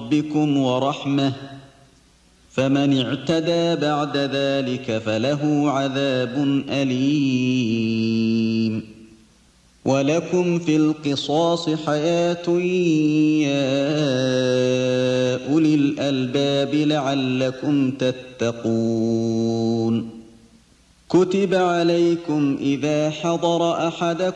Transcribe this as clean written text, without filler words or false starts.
ربكم ورحمة، فمن اعتدى بعد ذلك فله عذاب أليم. ولكم في القصاص حياة يا أولي الألباب لعلكم تتقون. كتب عليكم إذا حضر أحدكم